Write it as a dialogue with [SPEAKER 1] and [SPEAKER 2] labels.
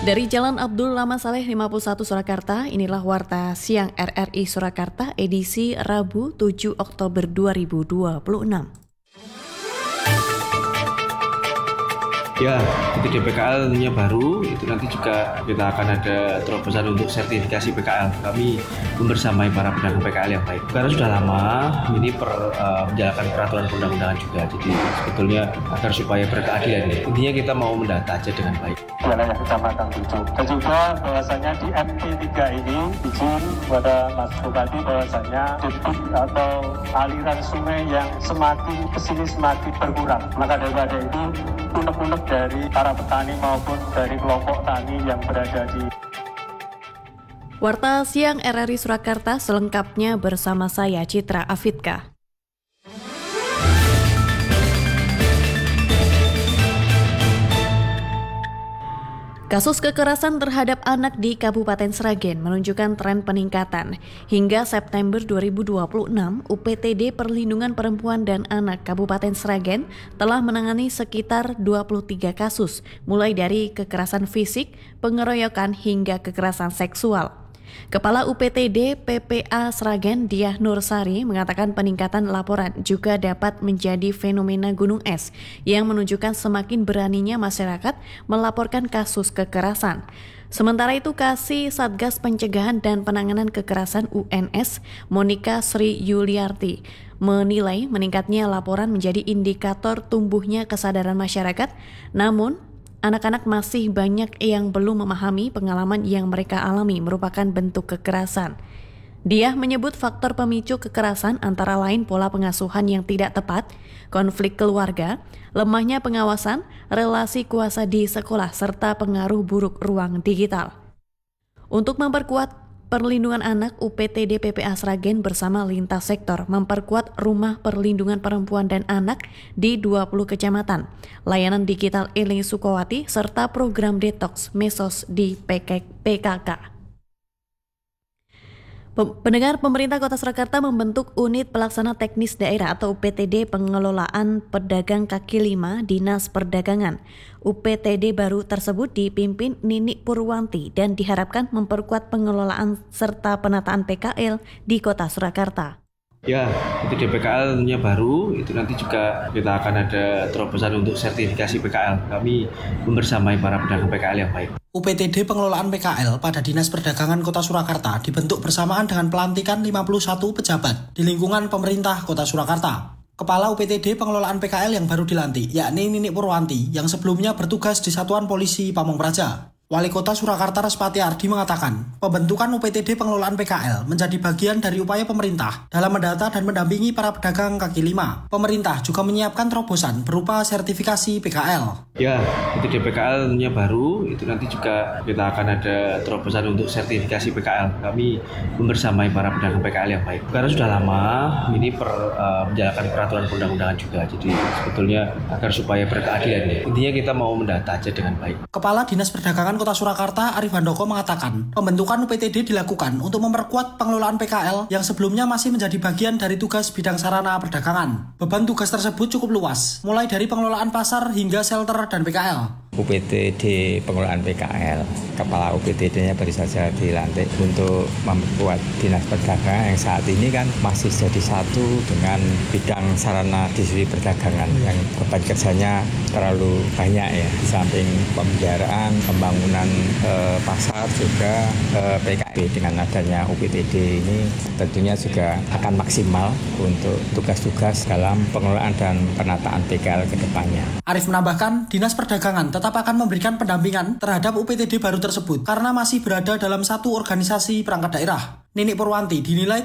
[SPEAKER 1] Dari Jalan Abdul Lama Saleh 51 Surakarta, inilah Warta Siang RRI Surakarta edisi Rabu 7 Oktober 2026.
[SPEAKER 2] Ya, itu DPKL tentunya baru, itu nanti juga kita akan ada terobosan untuk sertifikasi PKL. Kami membersamai para pedagang PKL yang baik. Karena sudah lama ini menjalankan peraturan perundang-undangan juga, jadi sebetulnya agar supaya berkeadilan. Intinya kita mau mendata aja dengan baik.
[SPEAKER 3] Wilayah Kecamatan 7. Dan juga bahwasanya di MP3 ini izin kepada Mas Bupati bahwasanya debit atau aliran sungai yang semakin kesini semakin berkurang. Maka daripada itu unek-unek dari para petani maupun dari kelompok tani yang berada di
[SPEAKER 1] Warta Siang RRI Surakarta selengkapnya bersama saya Citra Afidka. Kasus kekerasan terhadap anak di Kabupaten Sragen menunjukkan tren peningkatan. Hingga September 2026, UPTD Perlindungan Perempuan dan Anak Kabupaten Sragen telah menangani sekitar 23 kasus, mulai dari kekerasan fisik, pengeroyokan hingga kekerasan seksual. Kepala UPTD PPA Sragen Diah Nursari mengatakan peningkatan laporan juga dapat menjadi fenomena gunung es yang menunjukkan semakin beraninya masyarakat melaporkan kasus kekerasan. Sementara itu, Kasih Satgas Pencegahan dan Penanganan Kekerasan UNS Monika Sri Yuliarti menilai meningkatnya laporan menjadi indikator tumbuhnya kesadaran masyarakat, namun anak-anak masih banyak yang belum memahami pengalaman yang mereka alami merupakan bentuk kekerasan. Dia menyebut faktor pemicu kekerasan antara lain pola pengasuhan yang tidak tepat, konflik keluarga, lemahnya pengawasan, relasi kuasa di sekolah, serta pengaruh buruk ruang digital. Untuk memperkuat perlindungan anak, UPTD PPA Sragen bersama lintas sektor memperkuat rumah perlindungan perempuan dan anak di 20 kecamatan, layanan digital Eling Sukowati, serta program detox mesos di PKK. Pendengar, pemerintah Kota Surakarta membentuk Unit Pelaksana Teknis Daerah atau UPTD Pengelolaan Pedagang Kaki Lima Dinas Perdagangan. UPTD baru tersebut dipimpin Nini Purwanti dan diharapkan memperkuat pengelolaan serta penataan PKL di Kota Surakarta.
[SPEAKER 2] Ya, itu DPKL tentunya baru, itu nanti juga kita akan ada terobosan untuk sertifikasi PKL. Kami membersamai para pedagang PKL yang baik.
[SPEAKER 4] UPTD Pengelolaan PKL pada Dinas Perdagangan Kota Surakarta dibentuk bersamaan dengan pelantikan 51 pejabat di lingkungan pemerintah Kota Surakarta. Kepala UPTD Pengelolaan PKL yang baru dilantik, yakni Nini Purwanti, yang sebelumnya bertugas di Satuan Polisi Pamong Praja. Wali Kota Surakarta Respati Ardi mengatakan, pembentukan UPTD Pengelolaan PKL menjadi bagian dari upaya pemerintah dalam mendata dan mendampingi para pedagang kaki lima. Pemerintah juga menyiapkan terobosan berupa sertifikasi PKL.
[SPEAKER 2] Ya, itu DPKL tentunya baru, itu nanti juga kita akan ada terobosan untuk sertifikasi PKL. Kami membersamai para pedagang PKL yang baik. Karena sudah lama ini menjalankan peraturan perundang-undangan juga, jadi sebetulnya agar supaya berkeadilan. Intinya kita mau mendata aja dengan baik.
[SPEAKER 4] Kepala Dinas Perdagangan Kota Surakarta Arif Handoko mengatakan, pembentukan UPTD dilakukan untuk memperkuat pengelolaan PKL yang sebelumnya masih menjadi bagian dari tugas bidang sarana perdagangan. Beban tugas tersebut cukup luas, mulai dari pengelolaan pasar hingga shelter dan PKL.
[SPEAKER 5] UPTD Pengelolaan PKL, Kepala UPTD-nya baru saja dilantik untuk memperkuat Dinas Perdagangan yang saat ini kan masih jadi satu dengan bidang sarana distribusi perdagangan yang beban kerjanya terlalu banyak ya. Di samping pemeliharaan, pembangunan pasar juga PKL. Dengan adanya UPTD ini tentunya juga akan maksimal untuk tugas-tugas dalam pengelolaan dan penataan PKL ke depannya.
[SPEAKER 4] Arif menambahkan, Dinas Perdagangan tetap akan memberikan pendampingan terhadap UPTD baru tersebut karena masih berada dalam satu organisasi perangkat daerah. Nini Purwanti dinilai